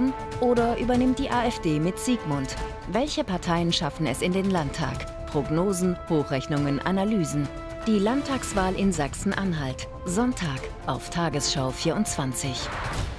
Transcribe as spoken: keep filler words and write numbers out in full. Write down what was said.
Maaßen oder übernimmt die AfD mit Siegmund? Welche Parteien schaffen es in den Landtag? Prognosen, Hochrechnungen, Analysen. Die Landtagswahl in Sachsen-Anhalt. Sonntag auf Tagesschau vierundzwanzig.